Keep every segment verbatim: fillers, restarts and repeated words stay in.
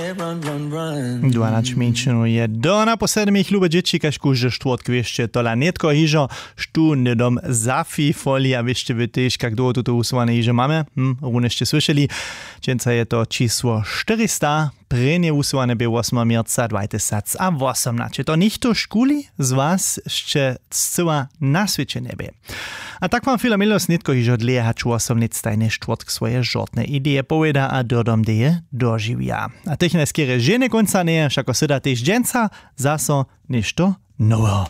dwanaest menšinu je dona po sedmich lube dzieci, kaž kuže štvrtku jeszcze tola netko hižo, štu nedom zafi folia, wieszcie wy też, jak długo to usuwane hižo mamy, hm, runeście słyszeli, dżęca je to čísło czterysta, prenie usuwane by ósmego marca dwa tysiące osiemnaście. To nichto szkuli z was jeszcze zcela na świecie nie by. A tak wam Filo Melos netko hižo dlehać osemnectajny štvrtk swoje żortne idee poveda a dodom deje doživia. A teď neskere žene konca nie, šako syda tež dženca, zaso nešto novo.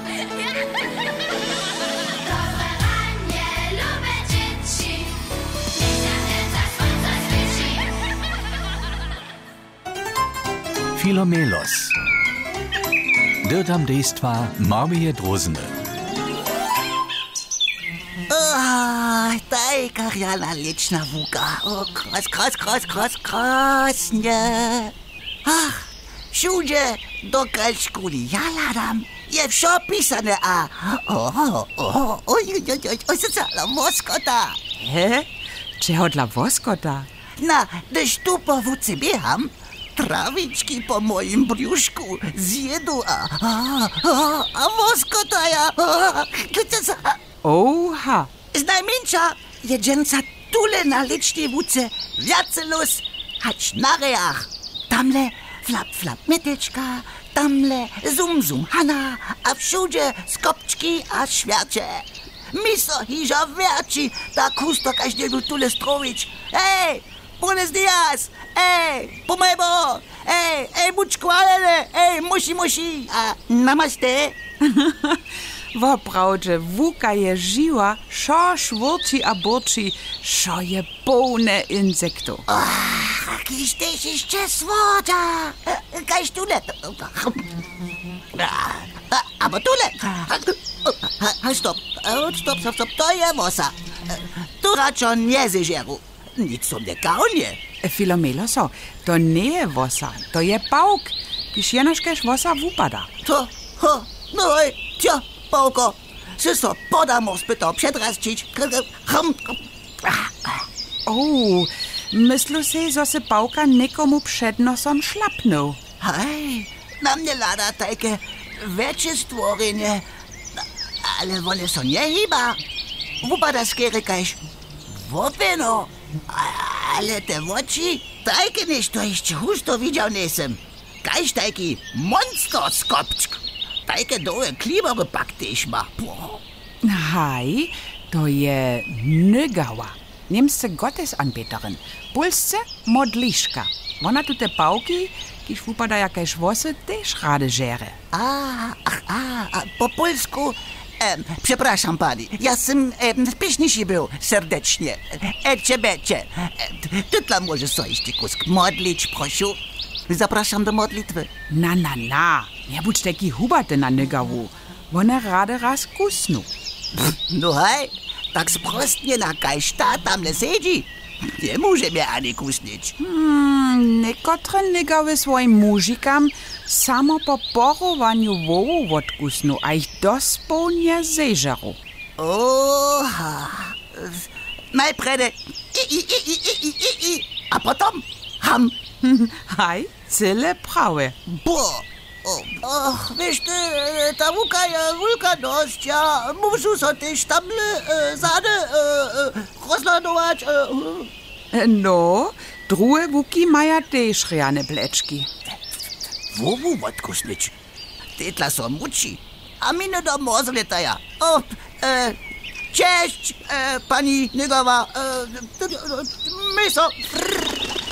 Filo Melos. Dodom dejstva Marmije Drozene. Oh, tajka jala liczna wuka. O, kros, kros, kros, kros, kros, nie. Ach, wszędzie dokąd szkuli jala dam, je wsio pisane, a... O, o, o, oj, oj, oj, oj, oj, co dla woskota. He? Czego dla woskota? Na, gdyż tu po wuce biegam, trawiczki po moim brzuszku zjedu, a... A, a, a woskota ja... A, Oha! Z najmniejsza jedzenca tule na licznej wódce wiace los, hać na reach. Tamle flap flap myteczka, tamle zum zum hana, a wszędzie skopczki a świacie. Miso hiża wierci, ta kusto każdego tule strowić. Ej, buenos dias, ej, pomebo, ej, ej, buczku, ale, ej, musi, musi, a namaste. Woprawdźe, wuka je žiwa, šo švorči a borči, šo je polne insektów. Ach, jakiś też jeszcze słoda. Kaś tule. Aber tule. Stop, stop, stop, stop, to je wosa. Tu raczej nie zeżeru. Nic so nie kaunie. Filo Meloso, to nie je wosa, to je pałk, kiż jenożkeż wosa wupada. To, ho, no oj, tja. Pałko, sy so podamo spytał przedrazcić. O, myślu se, że se pałka nikomu przed nosem szlapnął. Hej, na mnie lada takie wiecie stworzenie, ale one są nie chyba. Wupada skierykajś, wopeno, ale te oczy, takie niż to jeszcze husto widział nesem. Kajś taki monster skopczk. Takie dołe klibowe paktyś ma. Hej, to je Nygała, niemsce Gottesanbeterin, polsce modliszka. Ona tu te pałki, kiż wupada jakaś włosy, też rade żere. A, ach, a, a, po polsku, e, przepraszam pani, ja sam e, śpieszniejszy był, serdecznie. Ecie, becie, e, tytla może coś kusk modlić, proszę. Zapraszam do modlitwy. Na, na, na, nie budź taki hubaty na Nygawu. Ona rade raz kusnu. No hej, tak sprostnie na kajszta tamle siedzi. Nie może mnie ani kusnić. Hmm, niekotre Nygawy swoim mużikam samo po porowaniu wołu odkusnu, a ich dospół nie zeżeru. Oha. Najpierw i, i, i, i, i, i, i, a potem ham. Hej, cyle prawe. Bo, och, wiesz ty, ta wuka je wulka dość, ja muszę so też tamle e, zade e, e, rozladować. E. No, drugie wuki maja też rjane bleczki. Wowu odkusnić? Tytla so muci, a mi nie do mozleta ja. O, e, cześć, e, pani Nygawa, e, my so...